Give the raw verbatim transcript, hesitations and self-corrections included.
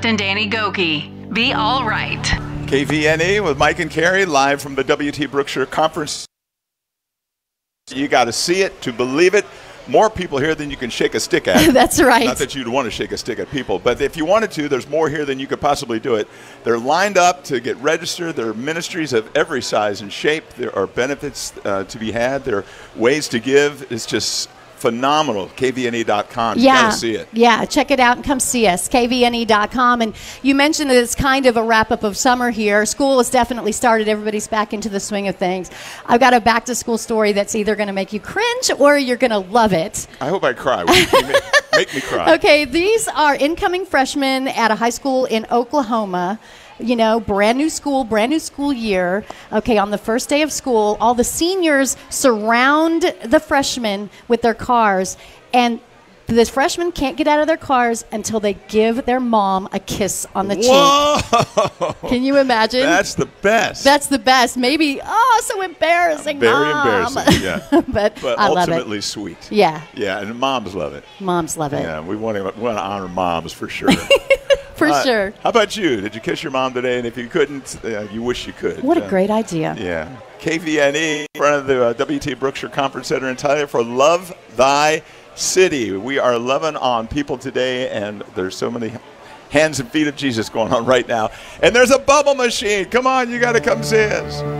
Swift and Danny Gokey. Be all right. K V N E with Mike and Carrie live from the W T Brookshire Conference. You got to see it to believe it. More people here than you can shake a stick at. That's right. Not that you'd want to shake a stick at people, but if you wanted to, there's more here than you could possibly do it. They're lined up to get registered. There are ministries of every size and shape. There are benefits uh, to be had. There are ways to give. It's just phenomenal. K V N E dot com. You yeah, got to see it. Yeah, check it out and come see us. K V N E dot com. And you mentioned that it's kind of a wrap-up of summer here. School has definitely started. Everybody's back into the swing of things. I've got a back-to-school story that's either going to make you cringe or you're going to love it. I hope I cry. make, make me cry. Okay, these are incoming freshmen at a high school in Oklahoma. You know, brand new school, brand new school year. Okay, on the first day of school, all the seniors surround the freshmen with their cars, and the freshmen can't get out of their cars until they give their mom a kiss on the Whoa! cheek. Can you imagine? That's the best. That's the best. Maybe, oh, so embarrassing, Very Mom. embarrassing, yeah. but, but I love it. ultimately sweet. Yeah. Yeah, and moms love it. Moms love it. Yeah, we want to, we want to honor moms for sure. For uh, sure. How about you? Did you kiss your mom today? And if you couldn't, uh, you wish you could. What a uh, great idea. Yeah. K V N E, in front of the uh, W T Brookshire Conference Center in Tyler for Love Thy City. We are loving on people today, and there's so many hands and feet of Jesus going on right now. And there's a bubble machine. Come on, you got to come see us.